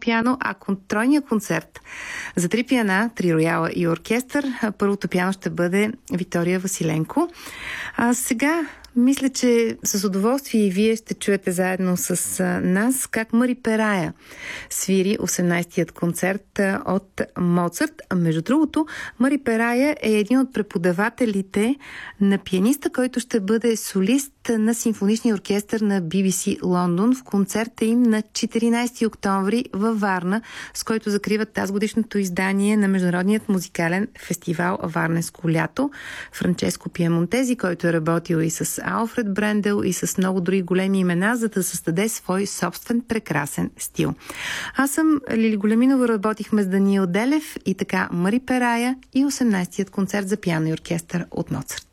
пиано, а тройният концерт за 3 пиана, 3 рояла и оркестър. Първото пиано ще бъде Виктория Василенко. Сега мисля, че с удоволствие и вие ще чуете заедно с нас как Мари Перая свири 18-тият концерт от Моцарт. Между другото, Мари Перая е един от преподавателите на пианиста, който ще бъде солист на симфоничния оркестър на BBC Лондон в концерта им на 14 октомври във Варна, с който закриват тазгодишното издание на Международният музикален фестивал Варненско лято. Франческо Пиемонтези, който е работил и с Алфред Брендел и с много други големи имена, за да създаде свой собствен прекрасен стил. Аз съм Лили Големинова, работихме с Даниил Делев и така Мари Перая и 18-тият концерт за пиано и оркестър от Моцарт.